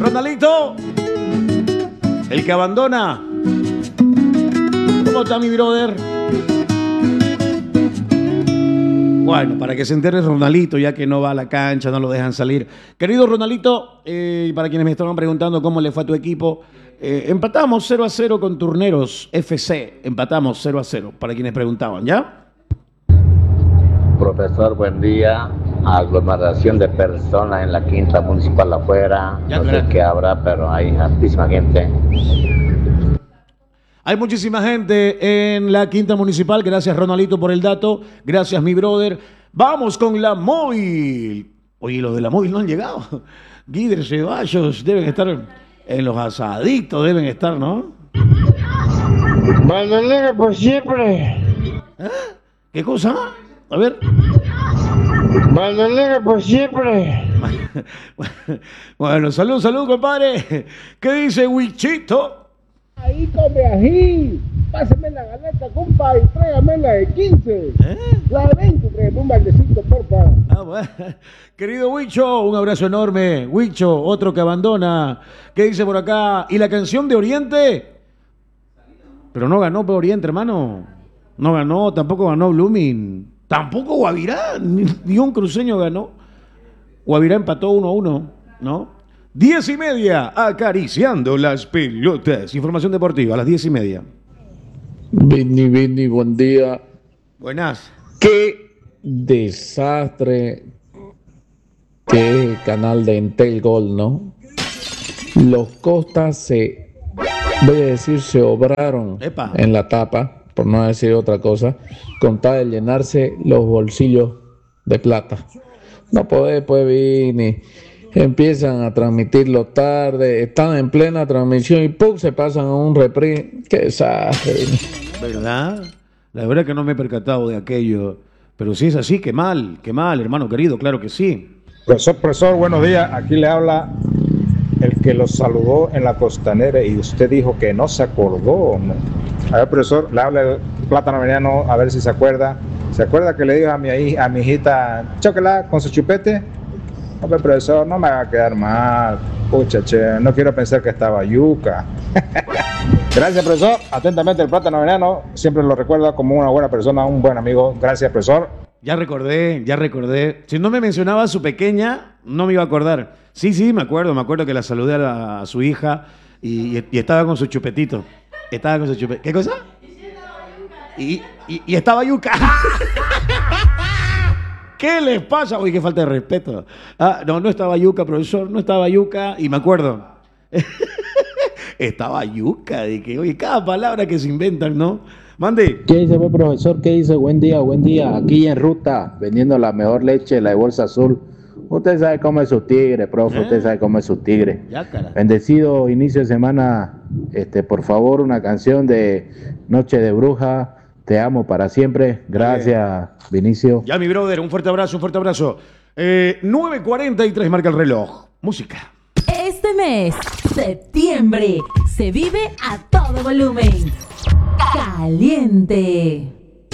Ronaldito, el que abandona. ¿Cómo está mi brother? Bueno, para que se entere Ronaldito, ya que no va a la cancha, no lo dejan salir. Querido Ronaldito, para quienes me estaban preguntando cómo le fue a tu equipo, empatamos 0-0 con Turneros FC. Empatamos 0-0, para quienes preguntaban, ¿ya? Profesor, buen día. Aglomeración de personas en la quinta municipal afuera. Ya, no sé qué habrá, pero hay hartísima gente. Hay muchísima gente en la quinta municipal. Gracias, Ronaldito, por el dato. Gracias, mi brother. Vamos con la móvil. Oye, los de la móvil no han llegado. Guider, Ceballos, deben estar en los asaditos, deben estar, ¿no? Bandolera por siempre. ¿Eh? ¿Qué cosa? A ver. Bandolera por siempre. Bueno, salud, compadre. ¿Qué dice Wichito? Ahí come ají, pásame la galeta, compa, y tráigame la de 15. La de 20, tráigame un baldecito, porfa. Ah, bueno. Querido Huicho, un abrazo enorme. Huicho, otro que abandona. ¿Qué dice por acá? ¿Y la canción de Oriente? Pero no ganó por Oriente, hermano. No ganó, tampoco ganó Blooming. Tampoco Guavirá, ni un cruceño ganó. Guavirá empató 1-1, ¿no? 10:30, acariciando las pelotas. Información deportiva, a las 10:30. Vini, buen día. Buenas. Qué desastre que es el canal de Entel Gol, ¿no? Los Costas se obraron Epa. en la tapa, por no decir otra cosa, con tal de llenarse los bolsillos de plata. No puede, pues, Vini. Empiezan a transmitirlo tarde, están en plena transmisión y ¡pum! Se pasan a un reprise. ¡Qué desastre! ¿Verdad? La verdad que no me he percatado de aquello. Pero si es así, qué mal, hermano querido, claro que sí. Profesor, buenos días. Aquí le habla el que los saludó en la costanera y usted dijo que no se acordó. A ver, profesor, le habla el Plátano Veneno, a ver si se acuerda. ¿Se acuerda que le dijo a mi hijita, chóquela con su chupete? No, pero profesor, no me va a quedar mal. Pucha, che, no quiero pensar que estaba yuca. Gracias, profesor. Atentamente, el Plátano Veneno. Siempre lo recuerda como una buena persona, un buen amigo. Gracias, profesor. Ya recordé. Si no me mencionaba a su pequeña, no me iba a acordar. Sí, me acuerdo que la saludé a su hija y estaba con su chupetito. ¿Qué cosa? Y estaba yuca. ¿Qué les pasa? Uy, qué falta de respeto. No estaba yuca, profesor, no estaba yuca. Y me acuerdo. Estaba yuca. De que, oye, cada palabra que se inventan, ¿no? Mande. ¿Qué dice, pues, profesor? ¿Qué dice? Buen día. Aquí en ruta, vendiendo la mejor leche, la de bolsa azul. Usted sabe cómo es su tigre, profe. Usted sabe cómo es su tigre. Ya, cara. Bendecido inicio de semana. Por favor, una canción de Noche de Bruja. Te amo para siempre. Gracias, Vinicio. Ya, mi brother, un fuerte abrazo. 9:43 marca el reloj. Música. Este mes, septiembre, se vive a todo volumen. Caliente.